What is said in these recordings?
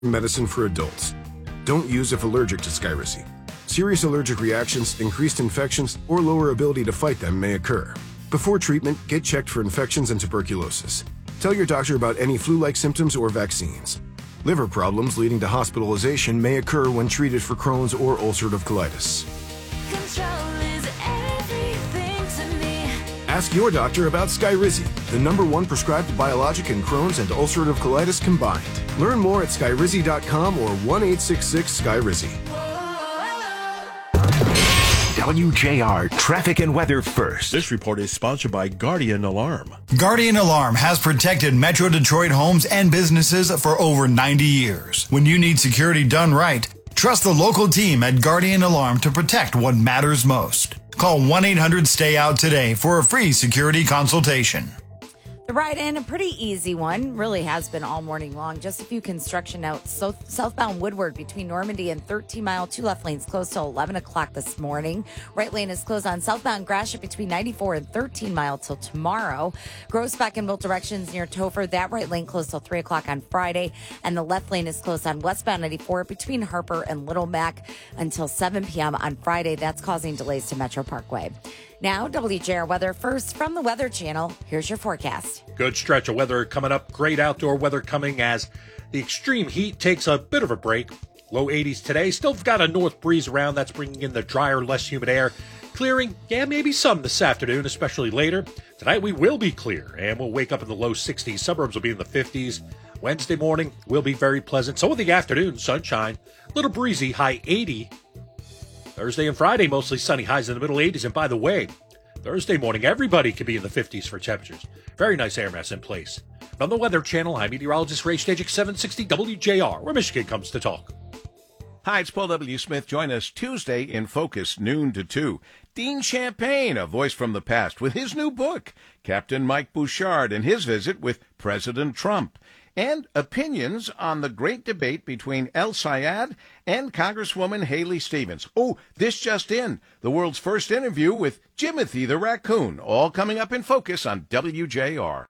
Medicine for adults. Don't use if allergic to Skyrizi. Serious allergic reactions, increased infections, or lower ability to fight them may occur. Before treatment, get checked for infections and tuberculosis. Tell your doctor about any flu-like symptoms or vaccines. Liver problems leading to hospitalization may occur when treated for Crohn's or ulcerative colitis. Control is everything to me. Ask your doctor about Skyrizi, the #1 prescribed biologic in Crohn's and ulcerative colitis combined. Learn more at skyrizi.com or 1-866-SKYRIZI. WJR Traffic and Weather First. This report is sponsored by Guardian Alarm. Guardian Alarm has protected Metro Detroit homes and businesses for over 90 years. When you need security done right, trust the local team at Guardian Alarm to protect what matters most. Call 1-800-STAY-OUT today for a free security consultation. The ride in, a pretty easy one, really has been all morning long. Just a few construction notes. So southbound Woodward between Normandy and 13 Mile, 2 left lanes closed till 11 o'clock this morning. Right lane is closed on southbound Gratiot between 94 and 13 Mile till tomorrow. Groesbeck in both directions near Topher. That right lane closed till 3 o'clock on Friday. And the left lane is closed on westbound 94 between Harper and Little Mac until 7 p.m. on Friday. That's causing delays to Metro Parkway. Now, WJR Weather First from the Weather Channel. Here's your forecast. Good stretch of weather coming up. Great outdoor weather coming as the extreme heat takes a bit of a break. Low 80s today. Still got a north breeze around. That's bringing in the drier, less humid air. Clearing, maybe some this afternoon, especially later. Tonight we will be clear, and we'll wake up in the low 60s. Suburbs will be in the 50s. Wednesday morning will be very pleasant. So will the afternoon, sunshine. A little breezy, high 80. Thursday and Friday, mostly sunny, highs in the middle 80s. And by the way, Thursday morning, everybody could be in the 50s for temperatures. Very nice air mass in place. From the Weather Channel, I'm meteorologist Ray Stajic, 760 WJR, where Michigan comes to talk. Hi, it's Paul W. Smith. Join us Tuesday in Focus, noon to 2. Dean Champagne, a voice from the past, with his new book, Captain Mike Bouchard, and his visit with President Trump. And opinions on the great debate between El Sayad and Congresswoman Haley Stevens. Oh, this just in, the world's first interview with Jimothy the Raccoon, all coming up in Focus on WJR.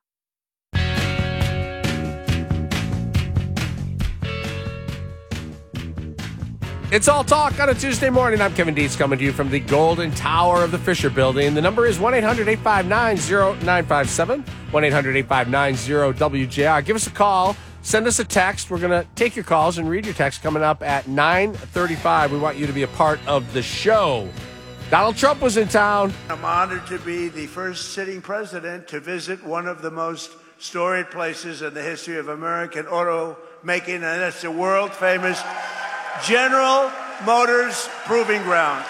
It's All Talk on a Tuesday morning. I'm Kevin Dietz coming to you from the Golden Tower of the Fisher Building. The number is 1-800-859-0957, 1-800-859-0WJR. Give us a call. Send us a text. We're going to take your calls and read your text coming up at 9:35. We want you to be a part of the show. Donald Trump was in town. I'm honored to be the first sitting president to visit one of the most storied places in the history of American automaking, and that's the world-famous General Motors Proving Ground.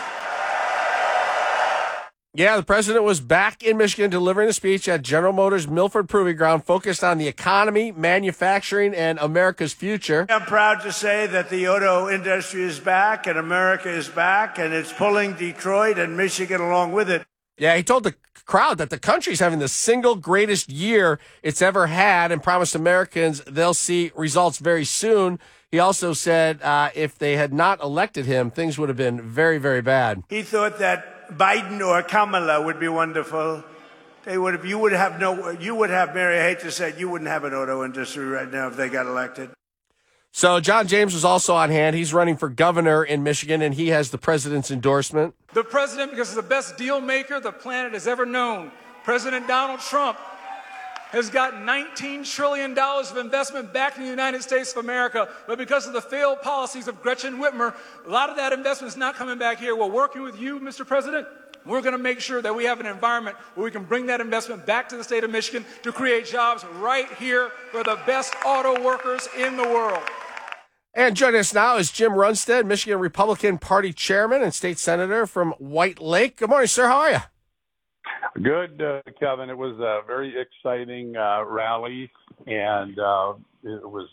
Yeah, the president was back in Michigan delivering a speech at General Motors Milford Proving Ground focused on the economy, manufacturing, and America's future. I'm proud to say that the auto industry is back and America is back, and it's pulling Detroit and Michigan along with it. Yeah, he told the crowd that the country's having the single greatest year it's ever had and promised Americans they'll see results very soon. He also said if they had not elected him, things would have been very, very bad. He thought that Biden or Kamala would be wonderful. You would have, Mary, I hate to say it, you wouldn't have an auto industry right now if they got elected. So John James was also on hand. He's running for governor in Michigan, and he has the president's endorsement. The president, because he's the best deal maker the planet has ever known, President Donald Trump, has got $19 trillion of investment back in the United States of America. But because of the failed policies of Gretchen Whitmer, a lot of that investment is not coming back here. We're working with you, Mr. President. We're going to make sure that we have an environment where we can bring that investment back to the state of Michigan to create jobs right here for the best auto workers in the world. And joining us now is Jim Runstead, Michigan Republican Party Chairman and State Senator from White Lake. Good morning, sir. How are you? Good, Kevin. It was a very exciting rally, and it was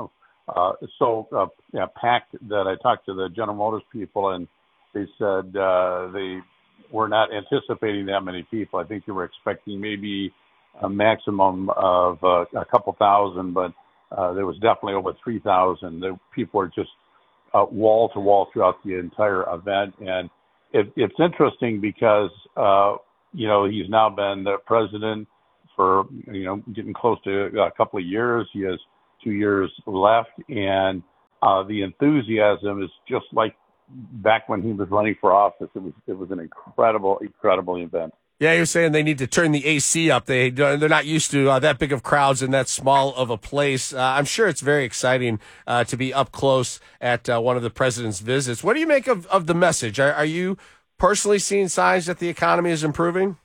so packed that I talked to the General Motors people, and they said they were not anticipating that many people. I think they were expecting maybe a maximum of a couple thousand, but there was definitely over 3,000. The people were just wall to wall throughout the entire event, and it's interesting because he's now been the president for getting close to a couple of years. He has 2 years left, and the enthusiasm is just like back when he was running for office. It was an incredible event. Yeah, you're saying they need to turn the AC up. They're not used to that big of crowds in that small of a place. I'm sure it's very exciting to be up close at one of the president's visits. What do you make of the message? Are you personally seeing signs that the economy is improving?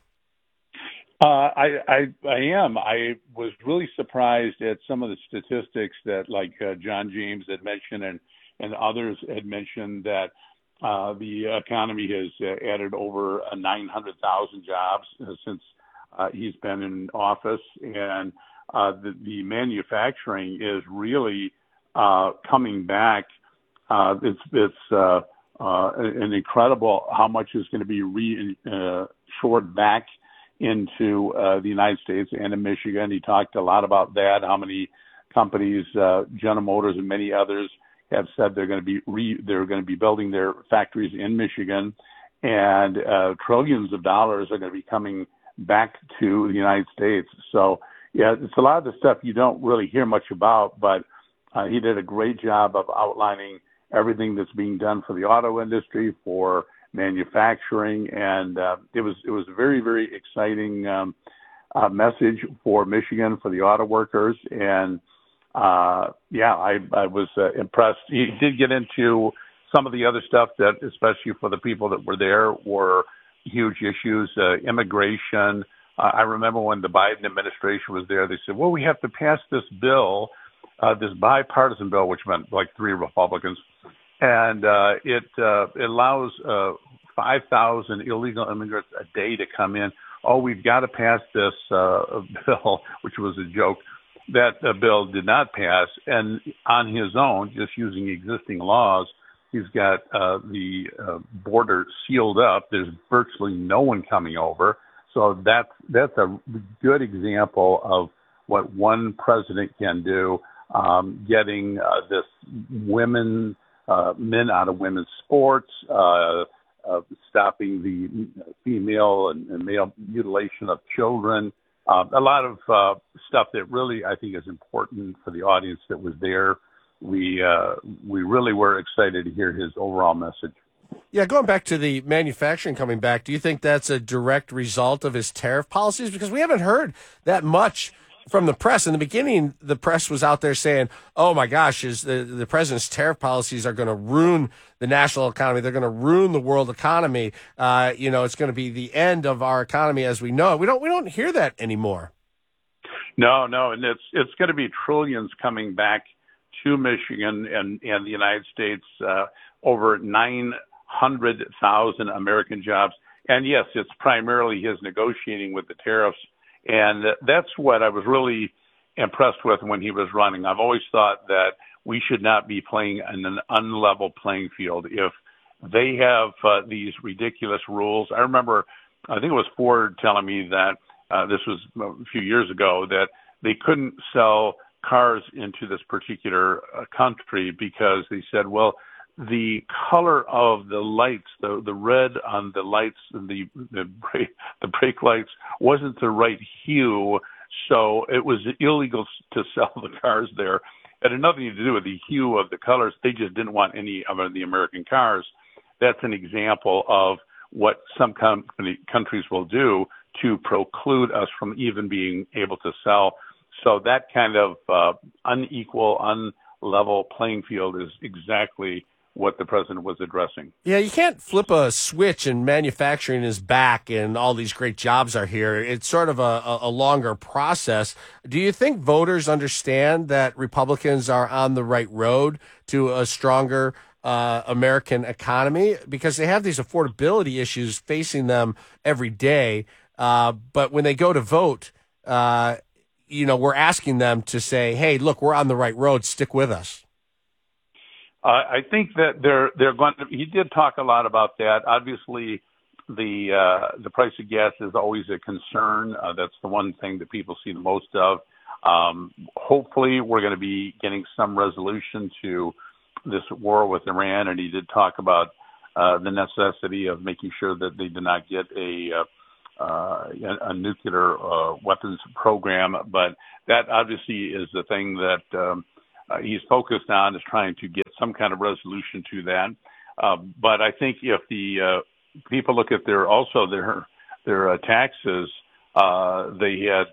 I am. I was really surprised at some of the statistics that, like John James had mentioned, and others had mentioned that the economy has added over 900,000 jobs since he's been in office, and the manufacturing is really coming back. It's an incredible how much is going to be shored back into the United States and in Michigan. He talked a lot about that, how many companies, General Motors and many others, have said they're going to be building their factories in Michigan, and trillions of dollars are going to be coming back to the United States. So, yeah, it's a lot of the stuff you don't really hear much about, but he did a great job of outlining everything that's being done for the auto industry, for manufacturing, and it was a very, very exciting message for Michigan, for the auto workers, and I was impressed. He did get into some of the other stuff that, especially for the people that were there, were huge issues, immigration. I remember when the Biden administration was there, they said, well, we have to pass this bill, this bipartisan bill, which meant like 3 Republicans, and it allows 5,000 illegal immigrants a day to come in. Oh, we've got to pass this bill, which was a joke. That bill did not pass, and on his own, just using existing laws, he's got the border sealed up. There's virtually no one coming over. So that's a good example of what one president can do, getting men out of women's sports, stopping the female and male mutilation of children. A lot of stuff that really I think is important for the audience that was there. We really were excited to hear his overall message. Yeah, going back to the manufacturing coming back, do you think that's a direct result of his tariff policies? Because we haven't heard that much from the press. In the beginning, the press was out there saying, oh my gosh, the president's tariff policies are going to ruin the national economy. They're going to ruin the world economy. It's going to be the end of our economy as we know it. We don't hear that anymore. No, and it's going to be trillions coming back to Michigan and the United States, over 900,000 American jobs. And yes, it's primarily his negotiating with the tariffs. And that's what I was really impressed with when he was running. I've always thought that we should not be playing in an unlevel playing field. If they have these ridiculous rules, I remember, I think it was Ford telling me that this was a few years ago, that they couldn't sell cars into this particular country because they said, well, the color of the lights, the red on the lights, the brake lights wasn't the right hue, so it was illegal to sell the cars there. It had nothing to do with the hue of the colors. They just didn't want any of the American cars. That's an example of what some countries will do to preclude us from even being able to sell. So that kind of unequal, unlevel playing field is exactly what the president was addressing. Yeah, you can't flip a switch and manufacturing is back and all these great jobs are here. It's sort of a longer process. Do you think voters understand that Republicans are on the right road to a stronger American economy? Because they have these affordability issues facing them every day. But when they go to vote, we're asking them to say, hey, look, we're on the right road. Stick with us. I think that they're going to. He did talk a lot about that. Obviously, the price of gas is always a concern. That's the one thing that people see the most of. Hopefully, we're going to be getting some resolution to this war with Iran, and he did talk about the necessity of making sure that they do not get a nuclear weapons program. But that obviously is the thing that he's focused on, is trying to get some kind of resolution to that. But I think if the people look at their taxes, they had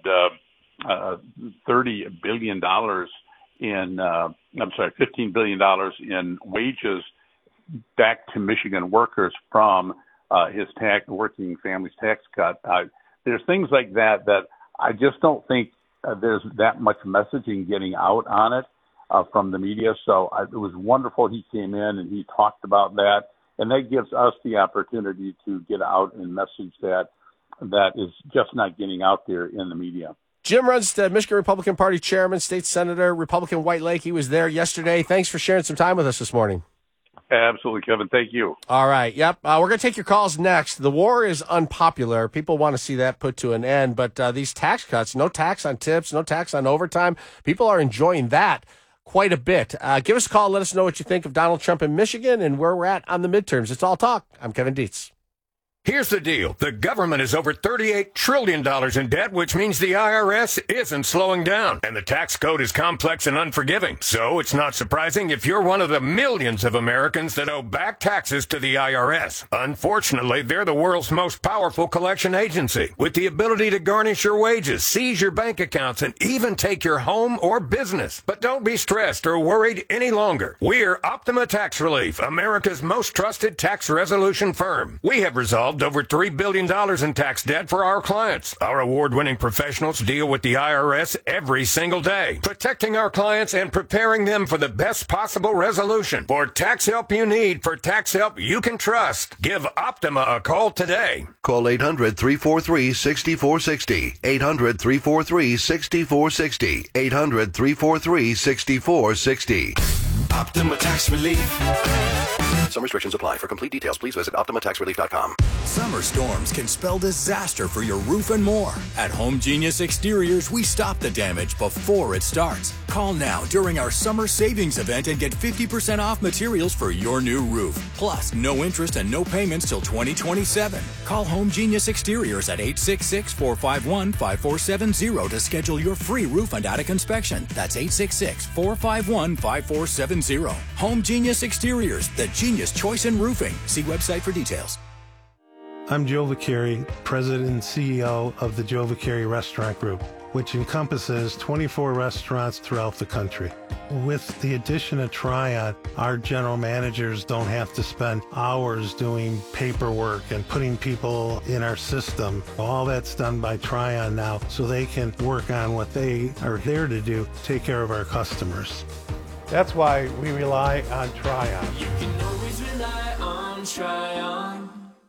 $30 billion $15 billion in wages back to Michigan workers from his working family's tax cut. There's things like that I just don't think there's that much messaging getting out on it from the media. So it was wonderful he came in and he talked about that. And that gives us the opportunity to get out and message that is just not getting out there in the media. Jim Runstad, Michigan Republican Party Chairman, State Senator, Republican White Lake. He was there yesterday. Thanks for sharing some time with us this morning. Absolutely, Kevin. Thank you. All right. Yep. We're going to take your calls next. The war is unpopular. People want to see that put to an end. But these tax cuts, no tax on tips, no tax on overtime, people are enjoying that quite a bit. Give us a call. Let us know what you think of Donald Trump in Michigan and where we're at on the midterms. It's All Talk. I'm Kevin Dietz. Here's the deal. The government is over $38 trillion in debt, which means the IRS isn't slowing down. And the tax code is complex and unforgiving. So it's not surprising if you're one of the millions of Americans that owe back taxes to the IRS. Unfortunately, they're the world's most powerful collection agency, with the ability to garnish your wages, seize your bank accounts, and even take your home or business. But don't be stressed or worried any longer. We're Optima Tax Relief, America's most trusted tax resolution firm. We have resolved over $3 billion in tax debt for our clients. Our award-winning professionals deal with the IRS every single day, protecting our clients and preparing them for the best possible resolution. For tax help you need, for tax help you can trust, give Optima a call today. Call 800-343-6460. 800-343-6460. 800-343-6460. Optima Tax Relief. Some restrictions apply. For complete details, please visit OptimaTaxRelief.com. Summer storms can spell disaster for your roof and more. At Home Genius Exteriors, we stop the damage before it starts. Call now during our summer savings event and get 50% off materials for your new roof. Plus, no interest and no payments till 2027. Call Home Genius Exteriors at 866-451-5470 to schedule your free roof and attic inspection. That's 866-451-5470. Home Genius Exteriors, the genius choice in roofing. See website for details. I'm Joe Vacari, President and CEO of the Joe Vacari Restaurant Group, which encompasses 24 restaurants throughout the country. With the addition of Tryon, our general managers don't have to spend hours doing paperwork and putting people in our system. All that's done by Tryon now, so they can work on what they are there to do, take care of our customers. That's why we rely on Tryon. You can always rely on Tryon.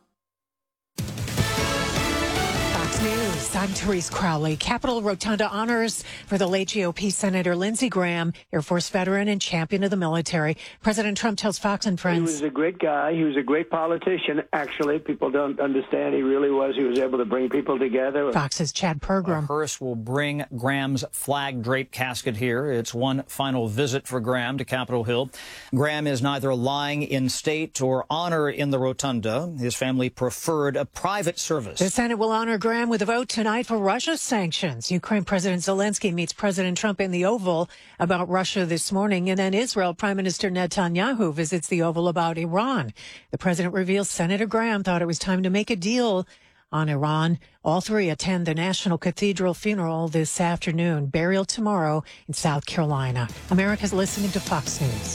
Fox News, I'm Therese Crowley. Capitol Rotunda honors for the late GOP Senator Lindsey Graham, Air Force veteran and champion of the military. President Trump tells Fox and Friends. He was a great guy. He was a great politician, actually. People don't understand he really was. He was able to bring people together. Fox's Chad Pergram. A hearse will bring Graham's flag-draped casket here. It's one final visit for Graham to Capitol Hill. Graham is neither lying in state or honor in the Rotunda. His family preferred a private service. The Senate will honor Graham with a vote tonight for Russia sanctions. Ukraine President Zelensky meets President Trump in the Oval about Russia this morning, and then Israel Prime Minister Netanyahu visits the Oval about Iran. The president reveals Senator Graham thought it was time to make a deal on Iran. All three attend the National Cathedral funeral this afternoon, burial tomorrow in South Carolina. America's listening to Fox News.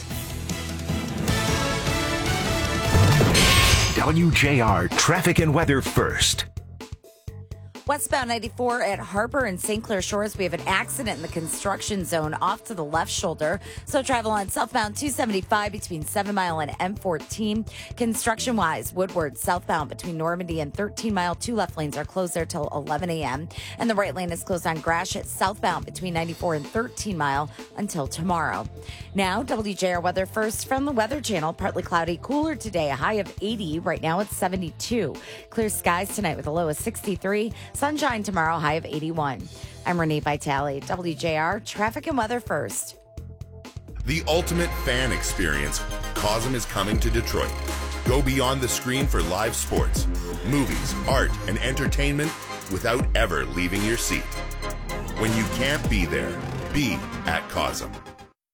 WJR Traffic and Weather first. Westbound 94 at Harper and St. Clair Shores, we have an accident in the construction zone off to the left shoulder. So travel on southbound 275 between 7 Mile and M14. Construction-wise, Woodward southbound between Normandy and 13 Mile. 2 left lanes are closed there till 11 a.m. And the right lane is closed on Gratiot southbound between 94 and 13 Mile until tomorrow. Now, WJR weather first from the Weather Channel. Partly cloudy, cooler today, a high of 80. Right now it's 72. Clear skies tonight with a low of 63. Sunshine tomorrow, high of 81. I'm Renee Vitale, WJR Traffic and Weather first. The ultimate fan experience. COSM is coming to Detroit. Go beyond the screen for live sports, movies, art, and entertainment without ever leaving your seat. When you can't be there, be at COSM.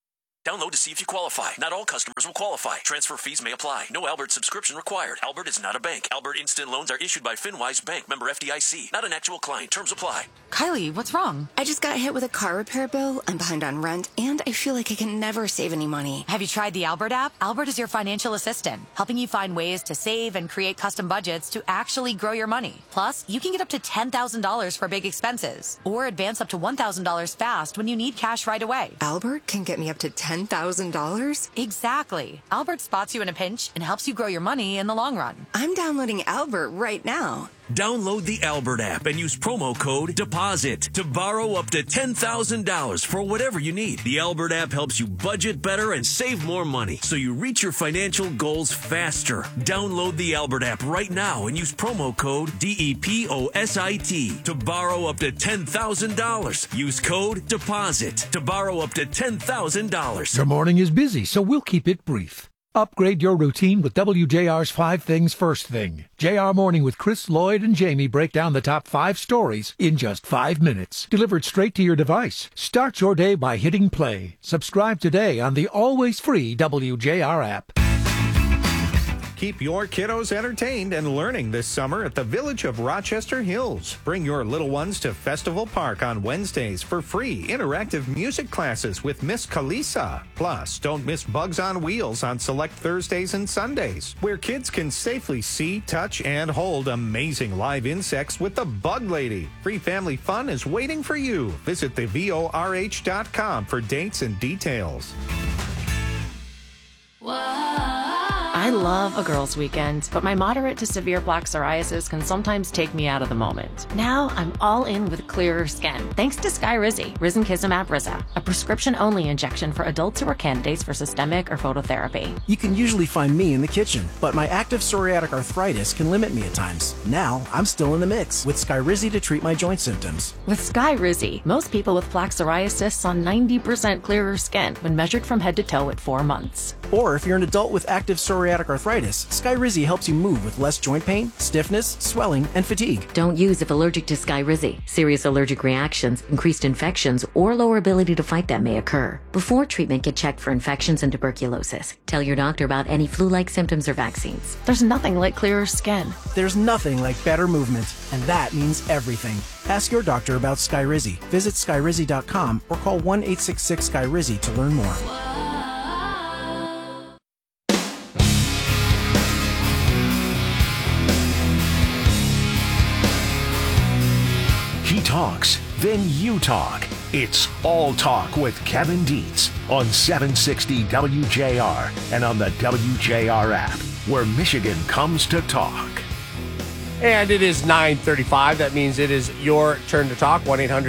Download to see if you qualify. Not all customers will qualify. Transfer fees may apply. No Albert subscription required. Albert is not a bank. Albert Instant Loans are issued by FinWise Bank, member FDIC. Not an actual client. Terms apply. Kylie, what's wrong? I just got hit with a car repair bill. I'm behind on rent, and I feel like I can never save any money. Have you tried the Albert app? Albert is your financial assistant, helping you find ways to save and create custom budgets to actually grow your money. Plus, you can get up to $10,000 for big expenses, or advance up to $1,000 fast when you need cash right away. Albert can get me up to $10,000? Exactly. Albert spots you in a pinch and helps you grow your money in the long run. I'm downloading Albert right now. Download the Albert app and use promo code DEPOSIT to borrow up to $10,000 for whatever you need. The Albert app helps you budget better and save more money so you reach your financial goals faster. Download the Albert app right now and use promo code DEPOSIT to borrow up to $10,000. Use code DEPOSIT to borrow up to $10,000. Your morning is busy, so we'll keep it brief. Upgrade your routine with WJR's 5 Things First Thing. JR Morning with Chris, Lloyd, and Jamie break down the top 5 stories in just 5 minutes. Delivered straight to your device. Start your day by hitting play. Subscribe today on the always free WJR app. Keep your kiddos entertained and learning this summer at the Village of Rochester Hills. Bring your little ones to Festival Park on Wednesdays for free interactive music classes with Miss Kalisa. Plus, don't miss Bugs on Wheels on select Thursdays and Sundays, where kids can safely see, touch, and hold amazing live insects with the Bug Lady. Free family fun is waiting for you. Visit thevorh.com for dates and details. I love a girls' weekend, but my moderate to severe plaque psoriasis can sometimes take me out of the moment. Now I'm all in with clearer skin, thanks to Skyrizi, Risankizumab Riza, a prescription-only injection for adults who are candidates for systemic or phototherapy. You can usually find me in the kitchen, but my active psoriatic arthritis can limit me at times. Now I'm still in the mix with Skyrizi to treat my joint symptoms. With Skyrizi, most people with plaque psoriasis saw 90% clearer skin when measured from head to toe at 4 months. Or if you're an adult with active psoriatic arthritis, Skyrizi helps you move with less joint pain, stiffness, swelling, and fatigue. Don't use if allergic to Skyrizi. Serious allergic reactions, increased infections, or lower ability to fight them may occur. Before treatment, get checked for infections and tuberculosis. Tell your doctor about any flu-like symptoms or vaccines. There's nothing like clearer skin. There's nothing like better movement, and that means everything. Ask your doctor about Skyrizi. Visit Skyrizi.com or call 1-866-SKYRIZI to learn more. He talks, then you talk. It's All Talk with Kevin Dietz on 760 WJR and on the WJR app, where Michigan comes to talk. And it is 9:35. That means it is your turn to talk.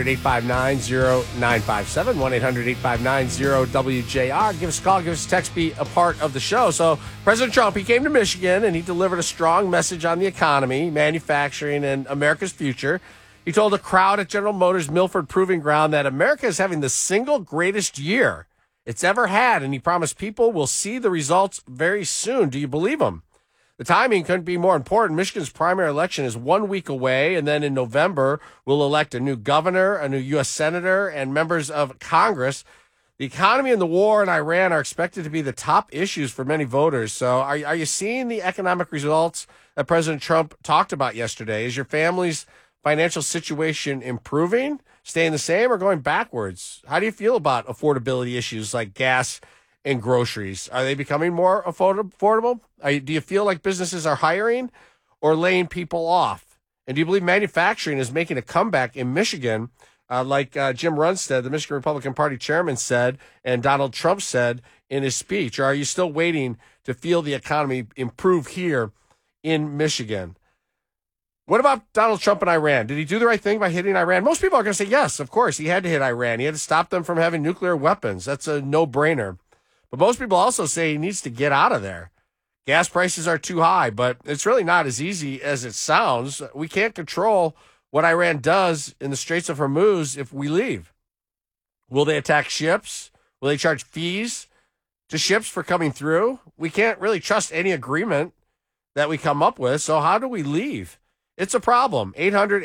1-800-859-0957. 1-800-859-0WJR. Give us a call. Give us a text. Be a part of the show. So President Trump, he came to Michigan and he delivered a strong message on the economy, manufacturing, and America's future. He told a crowd at General Motors Milford Proving Ground that America is having the single greatest year it's ever had, and he promised people will see the results very soon. Do you believe him? The timing couldn't be more important. Michigan's primary election is 1 week away, and then in November, we'll elect a new governor, a new U.S. senator, and members of Congress. The economy and the war in Iran are expected to be the top issues for many voters. So are you seeing the economic results that President Trump talked about yesterday? Is your family's financial situation improving, staying the same, or going backwards? How do you feel about affordability issues like gas and groceries? Are they becoming more affordable? Do you feel like businesses are hiring or laying people off? And do you believe manufacturing is making a comeback in Michigan, like Jim Runstead, the Michigan Republican Party chairman, said, and Donald Trump said in his speech? Or are you still waiting to feel the economy improve here in Michigan? What about Donald Trump and Iran? Did he do the right thing by hitting Iran? Most people are going to say, yes, of course, he had to hit Iran. He had to stop them from having nuclear weapons. That's a no-brainer. But most people also say he needs to get out of there. Gas prices are too high, but it's really not as easy as it sounds. We can't control what Iran does in the Straits of Hormuz if we leave. Will they attack ships? Will they charge fees to ships for coming through? We can't really trust any agreement that we come up with, so how do we leave? It's a problem.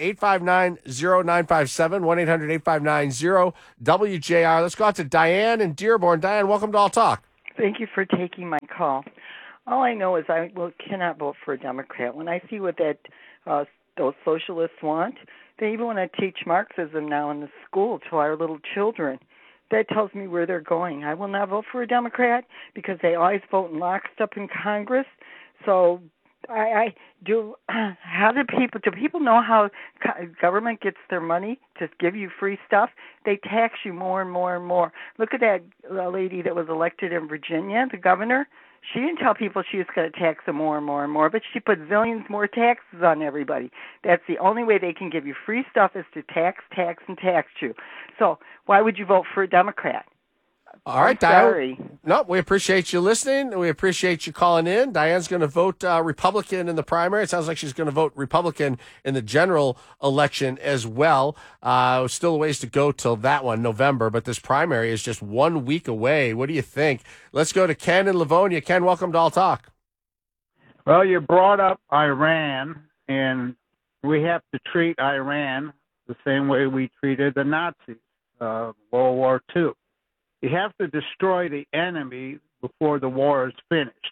800-859-0957, 1-800-859-0WJR. Let's go out to Diane in Dearborn. Diane, welcome to All Talk. Thank you for taking my call. All I know is I cannot vote for a Democrat. When I see what those socialists want, they even want to teach Marxism now in the school to our little children. That tells me where they're going. I will not vote for a Democrat because they always vote in lockstep in Congress. So I do. How do people know how government gets their money to give you free stuff? They tax you more and more and more. Look at that lady that was elected in Virginia, the governor. She didn't tell people she was going to tax them more and more and more, but she put zillions more taxes on everybody. That's the only way they can give you free stuff is to tax you. So why would you vote for a Democrat? All right, I'm Diane. sorry. No, we appreciate you listening. We appreciate you calling in. Diane's going to vote Republican in the primary. It sounds like she's going to vote Republican in the general election as well. Still a ways to go till that one, November, but this primary is just 1 week away. What do you think? Let's go to Ken in Livonia. Ken, welcome to All Talk. Well, you brought up Iran, and we have to treat Iran the same way we treated the Nazis, World War II. You have to destroy the enemy before the war is finished.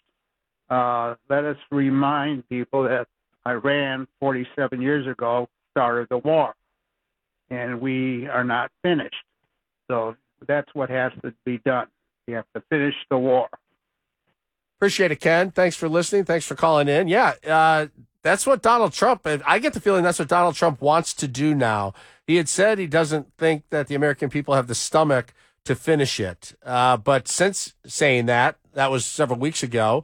Let us remind people that Iran, 47 years ago, started the war, and we are not finished. So that's what has to be done. You have to finish the war. Appreciate it, Ken. Thanks for listening. Thanks for calling in. Yeah, that's what Donald Trump, I get the feeling that's what Donald Trump wants to do now. He had said he doesn't think that the American people have the stomach to finish it. But since saying that was several weeks ago,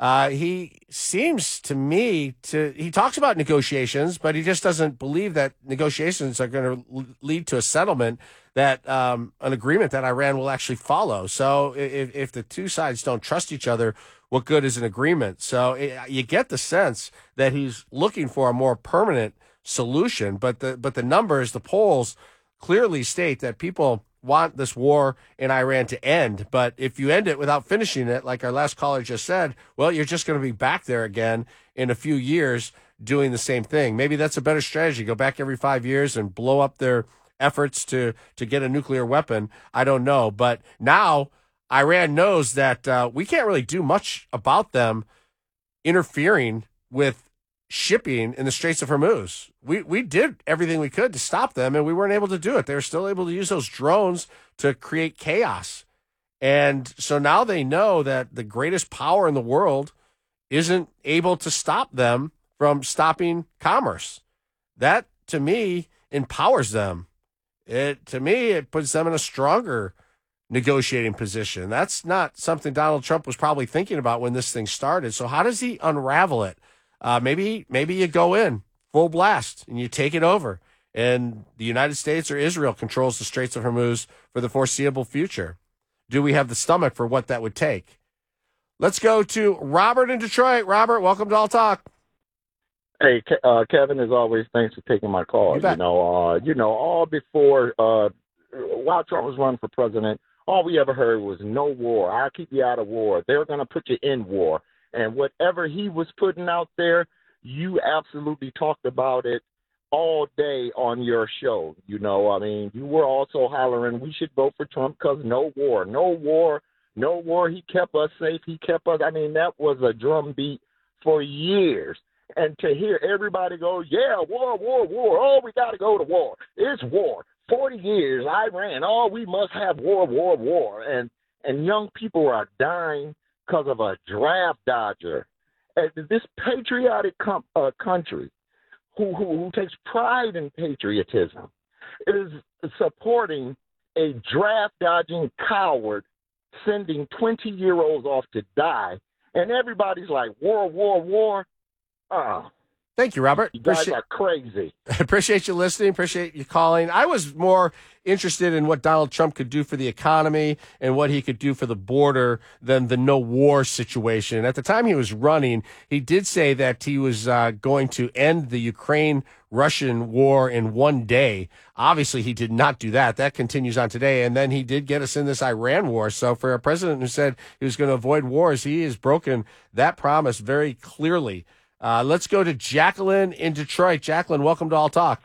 he seems to me he talks about negotiations, but he just doesn't believe that negotiations are going to lead to a settlement, that an agreement that Iran will actually follow. So if the two sides don't trust each other, what good is an agreement? So you get the sense that he's looking for a more permanent solution, but the numbers, the polls clearly state that people want this war in Iran to end. But if you end it without finishing it, like our last caller just said, well, you're just going to be back there again in a few years doing the same thing. Maybe that's a better strategy. Go back every 5 years and blow up their efforts to get a nuclear weapon. I don't know. But now Iran knows that we can't really do much about them interfering with shipping in the Straits of Hormuz. We did everything we could to stop them, and we weren't able to do it. They were still able to use those drones to create chaos. And so now they know that the greatest power in the world isn't able to stop them from stopping commerce. That, to me, empowers them. To me, it puts them in a stronger negotiating position. That's not something Donald Trump was probably thinking about when this thing started. So how does he unravel it? Maybe you go in full blast and you take it over, and the United States or Israel controls the Straits of Hormuz for the foreseeable future. Do we have the stomach for what that would take? Let's go to Robert in Detroit. Robert, welcome to All Talk. Hey, Kevin, as always, thanks for taking my call. All before, while Trump was running for president, all we ever heard was no war. I'll keep you out of war. They're going to put you in war. And whatever he was putting out there, you absolutely talked about it all day on your show. You were also hollering, we should vote for Trump because no war. He kept us safe. He kept us. That was a drumbeat for years. And to hear everybody go, yeah, war. Oh, we got to go to war. It's war. 40 years, Iran. Oh, we must have war. And young people are dying because of a draft dodger. And this patriotic country who takes pride in patriotism is supporting a draft-dodging coward sending 20-year-olds off to die. And everybody's like, war. Thank you, Robert. You guys are crazy. Appreciate you listening. Appreciate you calling. I was more interested in what Donald Trump could do for the economy and what he could do for the border than the no war situation. At the time he was running, he did say that he was going to end the Ukraine-Russian war in one day. Obviously, he did not do that. That continues on today. And then he did get us in this Iran war. So for a president who said he was going to avoid wars, he has broken that promise very clearly. Let's go to Jacqueline in Detroit. Jacqueline, welcome to All Talk.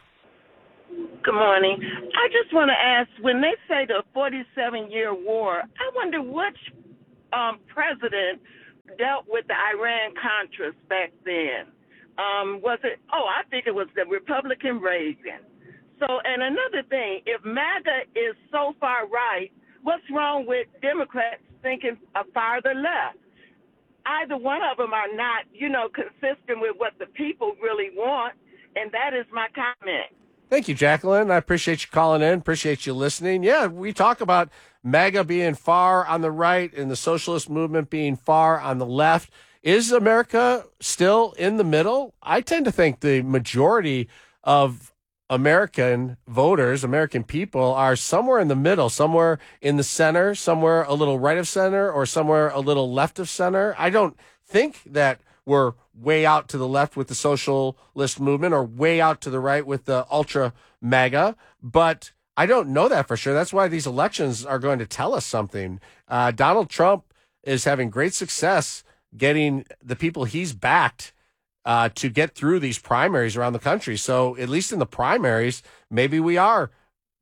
Good morning. I just want to ask, when they say the 47-year war, I wonder which president dealt with the Iran-Contras back then. Was it? Oh, I think it was the Republican Reagan. So, and another thing, if MAGA is so far right, what's wrong with Democrats thinking a farther left? Either one of them are not, consistent with what the people really want, and that is my comment. Thank you, Jacqueline. I appreciate you calling in. Appreciate you listening. Yeah, we talk about MAGA being far on the right and the socialist movement being far on the left. Is America still in the middle? I tend to think the majority of American voters, American people, are somewhere in the middle, somewhere in the center, somewhere a little right of center, or somewhere a little left of center. I don't think that we're way out to the left with the socialist movement or way out to the right with the ultra MAGA, but I don't know that for sure. That's why these elections are going to tell us something. Donald Trump is having great success getting the people he's backed to get through these primaries around the country. So at least in the primaries, maybe we are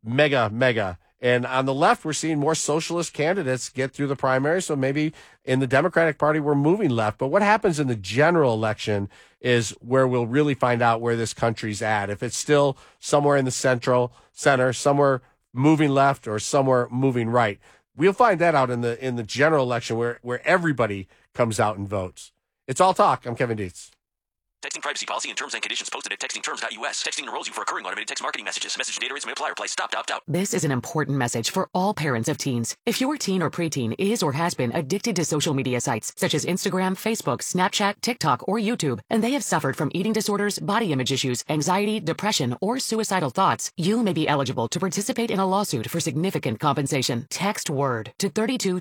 mega. And on the left, we're seeing more socialist candidates get through the primary. So maybe in the Democratic Party, we're moving left. But what happens in the general election is where we'll really find out where this country's at. If it's still somewhere in the center, somewhere moving left or somewhere moving right. We'll find that out in the general election where everybody comes out and votes. It's All Talk. I'm Kevin Dietz. Texting privacy policy and terms and conditions posted at textingterms.us. Texting enrolls you for recurring automated text marketing messages. Message and data rates may apply. Reply stop, opt out. This is an important message for all parents of teens. If your teen or preteen is or has been addicted to social media sites such as Instagram, Facebook, Snapchat, TikTok, or YouTube, and they have suffered from eating disorders, body image issues, anxiety, depression, or suicidal thoughts, you may be eligible to participate in a lawsuit for significant compensation. Text WORD to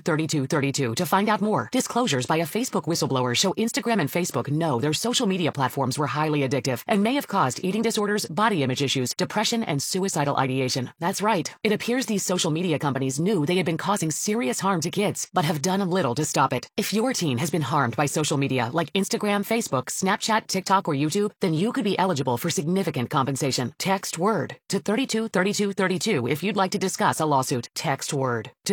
323232 to find out more. Disclosures by a Facebook whistleblower show Instagram and Facebook know their social media platforms were highly addictive and may have caused eating disorders, body image issues, depression, and suicidal ideation. That's right. It appears these social media companies knew they had been causing serious harm to kids, but have done little to stop it. If your teen has been harmed by social media like Instagram, Facebook, Snapchat, TikTok, or YouTube, then you could be eligible for significant compensation. Text WORD to 323232 if you'd like to discuss a lawsuit. Text WORD to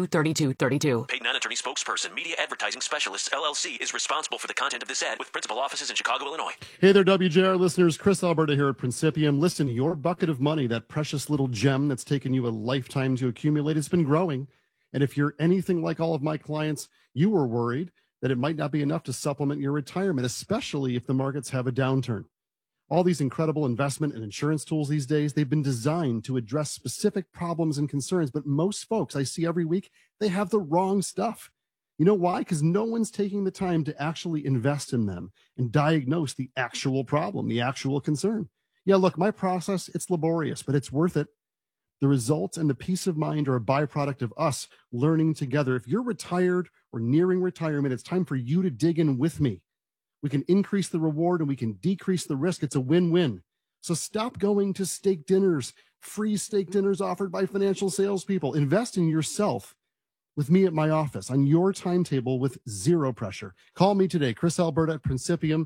323232. Paid non-attorney spokesperson, Media Advertising Specialists, LLC, is responsible for the content of this ad with principal offices in Chicago, Illinois. Hey there, WJR listeners. Chris Alberta here at Principium. Listen, your bucket of money, that precious little gem that's taken you a lifetime to accumulate, has been growing. And if you're anything like all of my clients, you were worried that it might not be enough to supplement your retirement, especially if the markets have a downturn. All these incredible investment and insurance tools these days, they've been designed to address specific problems and concerns. But most folks I see every week, they have the wrong stuff. You know why? Because no one's taking the time to actually invest in them and diagnose the actual problem, the actual concern. Yeah, look, my process, it's laborious, but it's worth it. The results and the peace of mind are a byproduct of us learning together. If you're retired or nearing retirement, it's time for you to dig in with me. We can increase the reward and we can decrease the risk. It's a win-win. So stop going to steak dinners, free steak dinners offered by financial salespeople. Invest in yourself with me at my office on your timetable with zero pressure. Call me today, Chris Alberta at Principium,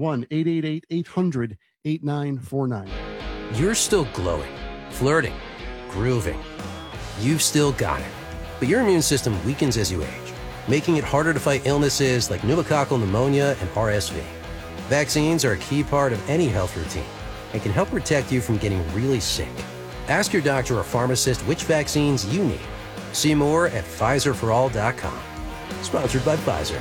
1-888-800-8949. You're still glowing, flirting, grooving. You've still got it. But your immune system weakens as you age, making it harder to fight illnesses like pneumococcal pneumonia and RSV. Vaccines are a key part of any health routine and can help protect you from getting really sick. Ask your doctor or pharmacist which vaccines you need. See more at PfizerForAll.com. Sponsored by Pfizer.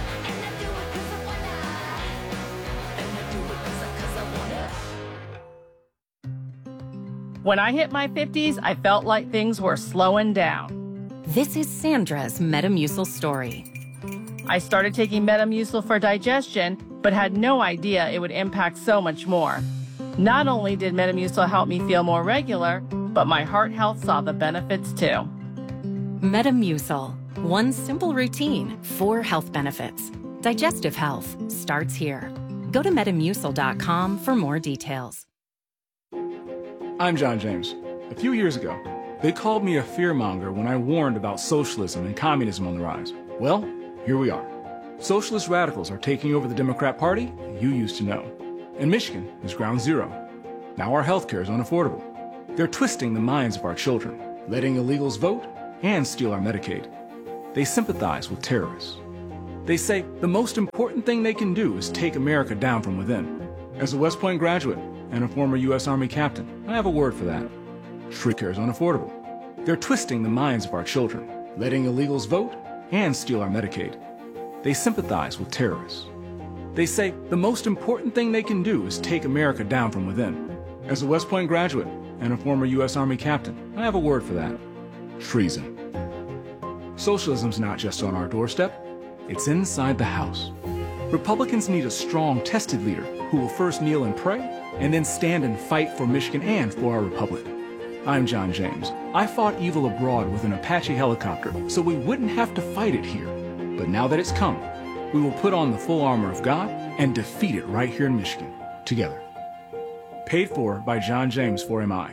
When I hit my 50s, I felt like things were slowing down. This is Sandra's Metamucil story. I started taking Metamucil for digestion, but had no idea it would impact so much more. Not only did Metamucil help me feel more regular, but my heart health saw the benefits too. Metamucil. One simple routine, 4 health benefits. Digestive health starts here. Go to Metamucil.com for more details. I'm John James. A few years ago, they called me a fearmonger when I warned about socialism and communism on the rise. Well, here we are. Socialist radicals are taking over the Democrat Party you used to know. And Michigan is ground zero. Now our health care is unaffordable. They're twisting the minds of our children, letting illegals vote and steal our Medicaid. They sympathize with terrorists. They say the most important thing they can do is take America down from within. As a West Point graduate and a former U.S. Army captain, I have a word for that. Free care is unaffordable. They're twisting the minds of our children, letting illegals vote and steal our Medicaid. They sympathize with terrorists. They say the most important thing they can do is take America down from within. As a West Point graduate and a former U.S. Army captain, I have a word for that. Treason. Socialism's not just on our doorstep, it's inside the house. Republicans need a strong, tested leader who will first kneel and pray, and then stand and fight for Michigan and for our republic. I'm John James. I fought evil abroad with an Apache helicopter so we wouldn't have to fight it here. But now that it's come, we will put on the full armor of God and defeat it right here in Michigan, together. Paid for by John James for MI.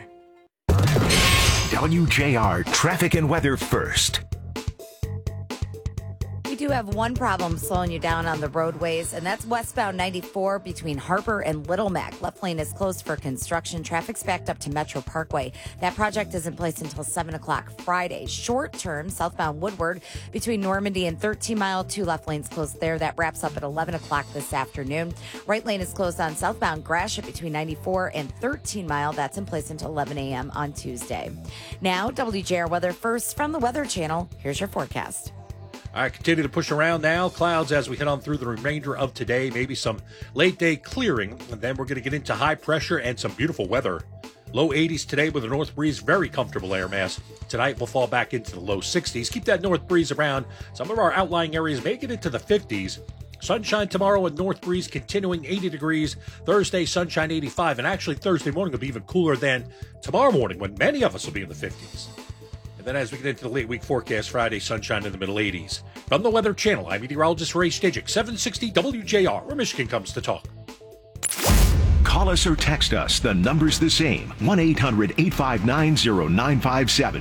WJR Traffic and Weather First. We do have one problem slowing you down on the roadways, and that's westbound 94 between Harper and Little Mac. Left lane is closed for construction. Traffic's backed up to Metro Parkway. That project is in place until 7 o'clock Friday. Short term, southbound Woodward between Normandy and 13 Mile, 2 left lanes closed there. That wraps up at 11 o'clock this afternoon. Right lane is closed on southbound Gratiot between 94 and 13 Mile. That's in place until 11 a.m. on Tuesday. Now, WJR Weather First from the Weather Channel. Here's your forecast. All right, continue to push around now. Clouds as we head on through the remainder of today. Maybe some late day clearing. And then we're going to get into high pressure and some beautiful weather. Low 80s today with a north breeze. Very comfortable air mass. Tonight we'll fall back into the low 60s. Keep that north breeze around. Some of our outlying areas make it into the 50s. Sunshine tomorrow and north breeze continuing 80 degrees. Thursday, sunshine 85. And actually Thursday morning will be even cooler than tomorrow morning when many of us will be in the 50s. And then as we get into the late week forecast, Friday, sunshine in the middle 80s. From the Weather Channel, I'm meteorologist Ray Stajic, 760 WJR, where Michigan comes to talk. Call us or text us. The number's the same. 1-800-859-0957.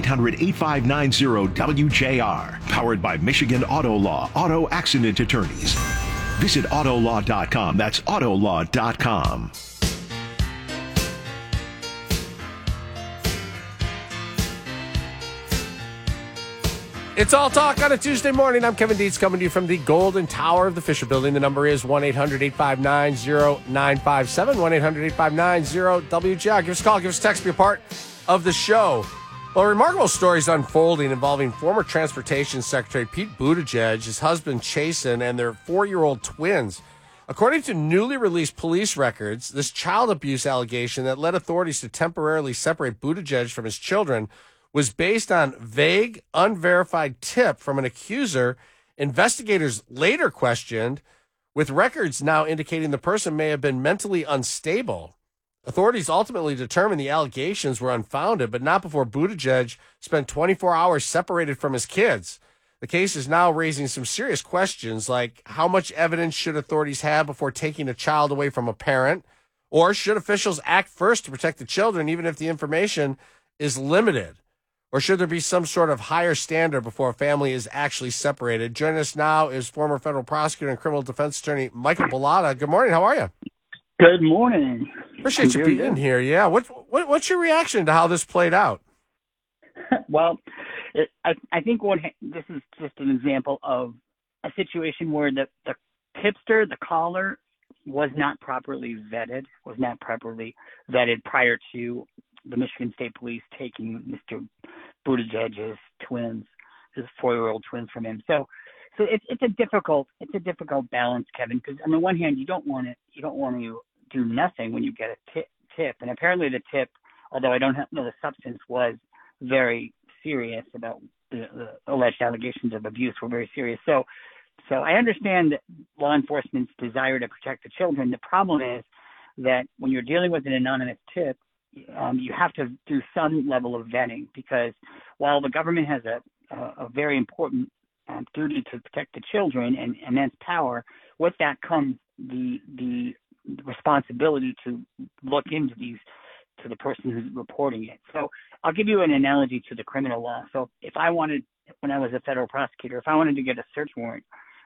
1-800-859-WJR. Powered by Michigan Auto Law, Auto Accident Attorneys. Visit autolaw.com. That's autolaw.com. It's All Talk on a Tuesday morning. I'm Kevin Dietz coming to you from the Golden Tower of the Fisher Building. The number is 1-800-859-0957, 1-800-859-0WJR. Give us a call, give us a text, be a part of the show. Well, a remarkable story is unfolding involving former Transportation Secretary Pete Buttigieg, his husband Chasen, and their 4-year-old twins. According to newly released police records, this child abuse allegation that led authorities to temporarily separate Buttigieg from his children was based on vague, unverified tip from an accuser investigators later questioned, with records now indicating the person may have been mentally unstable. Authorities ultimately determined the allegations were unfounded, but not before Buttigieg spent 24 hours separated from his kids. The case is now raising some serious questions, like how much evidence should authorities have before taking a child away from a parent? Or should officials act first to protect the children, even if the information is limited? Or should there be some sort of higher standard before a family is actually separated? Joining us now is former federal prosecutor and criminal defense attorney Michael Bellata. Good morning. How are you? Good morning. Appreciate you being here. Yeah. What's your reaction to how this played out? Well, I think this is just an example of a situation where the tipster, the caller, was not properly vetted prior to the Michigan State Police taking Mr. Buttigieg's twins, his 4-year-old twins from him. So it's a difficult balance, Kevin, because on the one hand you don't want to do nothing when you get a tip, and apparently the tip, although I don't know the substance, was very serious about the alleged allegations of abuse were very serious. So I understand law enforcement's desire to protect the children. The problem is that when you're dealing with an anonymous tip, you have to do some level of vetting, because while the government has a very important duty to protect the children and immense power, with that comes the responsibility to look into to the person who's reporting it. So I'll give you an analogy to the criminal law. So when I was a federal prosecutor, if I wanted to get a search warrant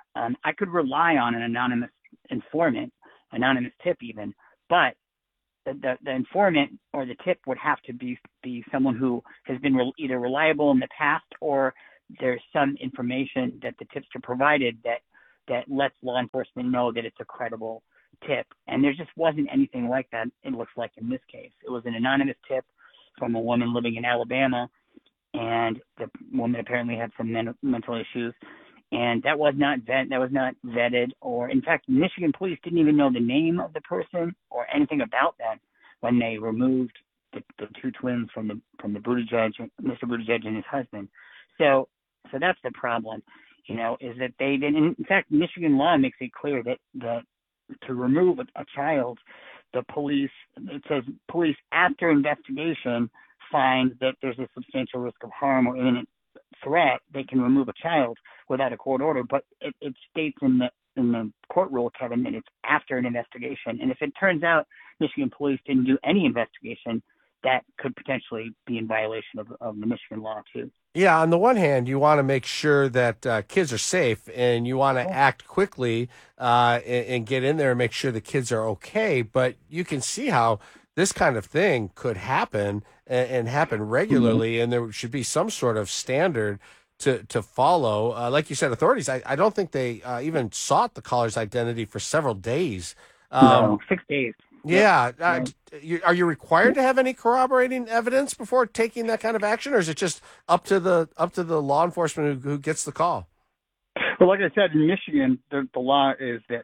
I could rely on an anonymous informant, anonymous tip even, but the informant or the tip would have to be someone who has been either reliable in the past, or there's some information that the tipster provided that lets law enforcement know that it's a credible tip. And there just wasn't anything like that, it looks like, in this case. It was an anonymous tip from a woman living in Alabama, and the woman apparently had some mental issues. And that was not vetted, or in fact, Michigan police didn't even know the name of the person or anything about them when they removed the two twins from the Buttigieg, Mr. Buttigieg and his husband. So that's the problem, is that they didn't. In fact, Michigan law makes it clear that to remove a child, it says police after investigation find that there's a substantial risk of harm or imminent threat, they can remove a child without a court order. But it states in the court rule, Kevin, that it's after an investigation. And if it turns out Michigan police didn't do any investigation, that could potentially be in violation of the Michigan law too. Yeah, on the one hand, you want to make sure that kids are safe, and you want to act quickly and get in there and make sure the kids are okay. But you can see how this kind of thing could happen and happen regularly, and there should be some sort of standard to follow. Like you said, authorities, I don't think they even sought the caller's identity for several days. No, 6 days. Yeah. Are you required to have any corroborating evidence before taking that kind of action, or is it just up to the law enforcement who gets the call? Well, like I said, in Michigan, the law is that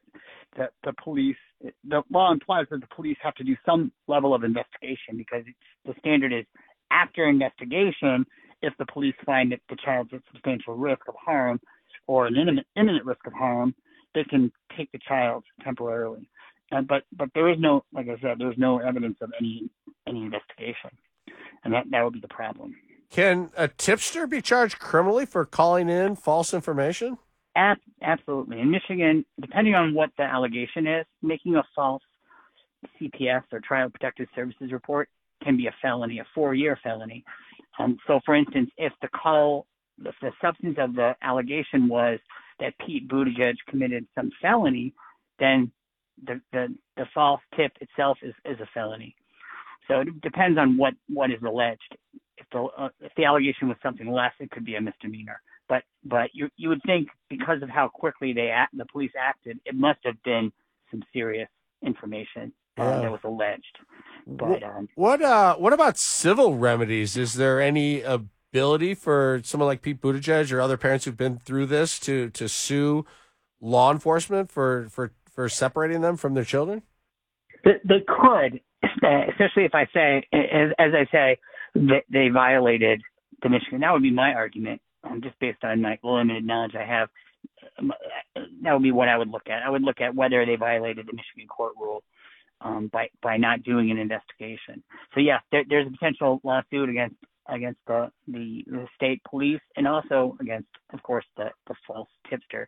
the law implies that the police have to do some level of investigation, because the standard is after investigation. If the police find that the child's at substantial risk of harm or an imminent risk of harm, they can take the child temporarily. But there is no, like I said, there's no evidence of any investigation, and that would be the problem. Can a tipster be charged criminally for calling in false information? Absolutely. In Michigan, depending on what the allegation is, making a false CPS or Child Protective Services report can be a felony, a 4-year felony. So, for instance, if the substance of the allegation was that Pete Buttigieg committed some felony, then the false tip itself is a felony. So it depends on what is alleged. If the allegation was something less, it could be a misdemeanor. But you would think, because of how quickly the police acted, it must have been some serious information that was alleged. But what about civil remedies? Is there any ability for someone like Pete Buttigieg or other parents who've been through this to sue law enforcement for separating them from their children? They could, especially if I say, as I say, that they violated the Michigan. That would be my argument, just based on my limited knowledge I have. That would be what I would look at. I would look at whether they violated the Michigan court rule by not doing an investigation. So yeah, there's a potential lawsuit against the state police, and also against, of course, the false tipster.